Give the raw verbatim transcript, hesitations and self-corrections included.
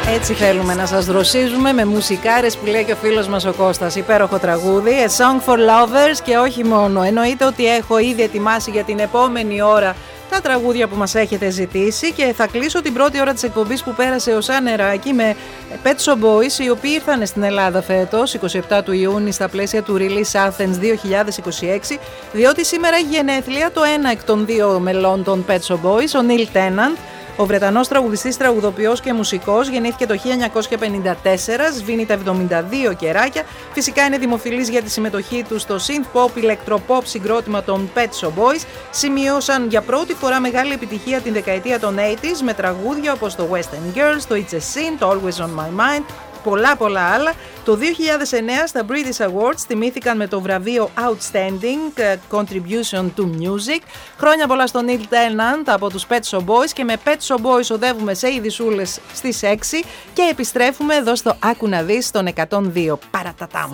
Έτσι θέλουμε να σας δροσίζουμε με μουσικάρες που λέει και ο φίλος μας ο Κώστας. Υπέροχο τραγούδι, A Song for Lovers, και όχι μόνο. Εννοείται ότι έχω ήδη ετοιμάσει για την επόμενη ώρα τα τραγούδια που μας έχετε ζητήσει και θα κλείσω την πρώτη ώρα της εκπομπής που πέρασε ως ανεράκι με Pet Shop Boys, οι οποίοι ήρθαν στην Ελλάδα φέτος, εικοστή εβδόμη του Ιούνιου, στα πλαίσια του Release Athens δύο χιλιάδες είκοσι έξι, διότι σήμερα έχει γενέθλια το ένα εκ των δύο μελών των Pet Shop Boys, ο Neil Tennant. Ο Βρετανός τραγουδιστής, τραγουδοποιός και μουσικός γεννήθηκε το χίλια εννιακόσια πενήντα τέσσερα, σβήνει τα εβδομήντα δύο καιράκια. Φυσικά είναι δημοφιλής για τη συμμετοχή του στο synth pop, ηλεκτροπop συγκρότημα των Pet Shop Boys. Σημείωσαν για πρώτη φορά μεγάλη επιτυχία την δεκαετία των ογδόντα με τραγούδια όπως το Western Girls, το It's a Sin, το Always on My Mind, πολλά πολλά άλλα. Το δύο χιλιάδες εννέα στα British Awards τιμήθηκαν με το βραβείο Outstanding Contribution to Music. Χρόνια πολλά στον Neil Tennant από τους Pet Shop Boys, και με Pet Shop Boys οδεύουμε σε ειδισούλες στις έξι και επιστρέφουμε εδώ στο Άκου να δεις των εκατόν δύο. Παρατατάμ.